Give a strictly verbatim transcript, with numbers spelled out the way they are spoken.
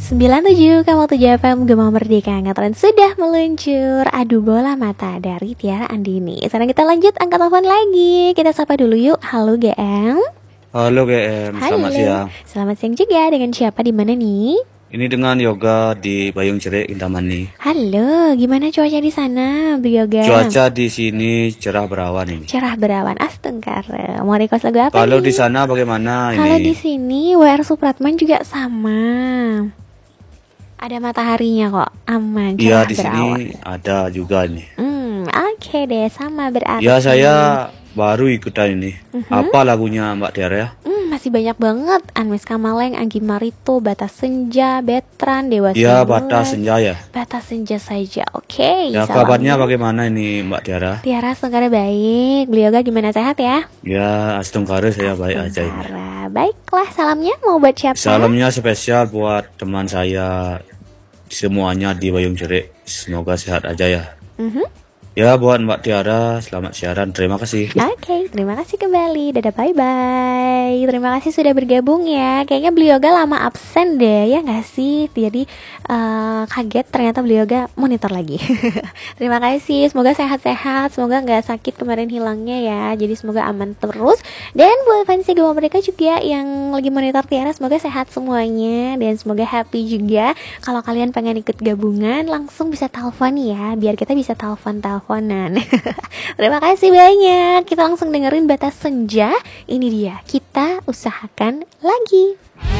sembilan tujuh koma tujuh F M Gema Merdeka Angkatan sudah meluncur. Adu bola mata dari Tiara Andini. Sekarang kita lanjut angkat telepon lagi. Kita sapa dulu yuk. Halo G M. Halo G M, Halo. selamat siang. Selamat siang juga. Dengan siapa di mana nih? Ini dengan Yoga di Bayung Cerik, Intamani. Halo, gimana cuaca di sana, Bu Yoga? Cuaca di sini cerah berawan ini. Cerah berawan, astengkara. Mau request lagu apa Kalau nih? di sana bagaimana ini? Kalau di sini W R Supratman juga sama. Ada mataharinya kok, aman. Iya, cerah di sini berawan. ada juga ini. Hmm, oke deh, sama berarti. Ya, saya baru ikutan ini. Mhm. Apa lagunya Mbak Tiara ya? Hmm, masih banyak banget. Anmes Kamaleng, Anggi Marito, Batas Senja, Betran, Dewa Ya, sebelas. Batas Senja ya. Batas Senja saja, oke. Ya, salamnya. kabarnya bagaimana ini Mbak Tiara? Tiara Astungkara baik. Beliau gak gimana, sehat ya? Ya, Astungkara saya baik aja ini. Astungkara. Baiklah, salamnya mau buat siapa? Salamnya spesial buat teman saya semuanya di Bayung Cerik. Semoga sehat aja ya. Mhm. Ya, buat Mbak Tiara, selamat siaran. Terima kasih. Oke, terima kasih kembali. Dadah, bye-bye. Terima kasih sudah bergabung ya. Kayaknya beliau gak lama absen deh, ya nggak sih? Jadi uh, kaget ternyata beliau gak monitor lagi. Terima kasih, semoga sehat-sehat. Semoga nggak sakit kemarin hilangnya ya. Jadi semoga aman terus. Dan buat fans Gema Merdeka juga yang lagi monitor Tiara, semoga sehat semuanya. Dan semoga happy juga. Kalau kalian pengen ikut gabungan, langsung bisa telepon ya. Biar kita bisa telepon-telepon. Terima kasih banyak. Kita langsung dengerin Batas Senja. Ini dia, Kita Usahakan Lagi.